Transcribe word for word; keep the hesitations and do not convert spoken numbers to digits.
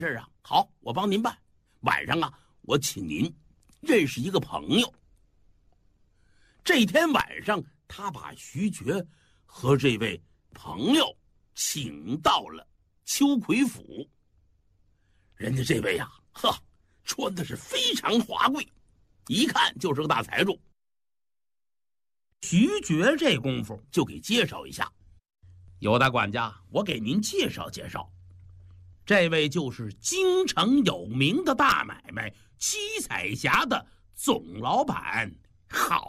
这儿啊，好，我帮您办。晚上啊，我请您认识一个朋友。这天晚上，他把徐觉和这位朋友请到了秋葵府。人家这位呀、啊，呵，穿的是非常华贵，一看就是个大财主。徐觉这功夫就给介绍一下，有大管家，我给您介绍介绍。这位就是京城有名的大买卖七彩霞的总老板郝